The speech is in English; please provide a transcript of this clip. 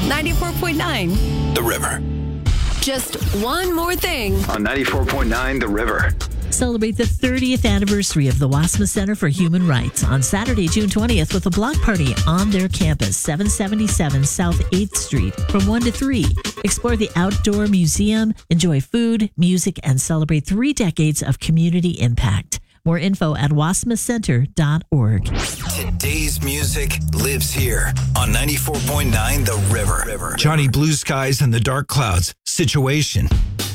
94.9 The River. Just one more thing. On 94.9 The River. Celebrate the 30th anniversary of the Wasma Center for Human Rights on Saturday, June 20th with a block party on their campus, 777 South 8th Street from 1 to 3. Explore the outdoor museum, enjoy food, music, and celebrate 3 decades of community impact. More info at wasmacenter.org. Today's music lives here on 94.9 The River. Johnny Blue Skies and the Dark Clouds. Situation.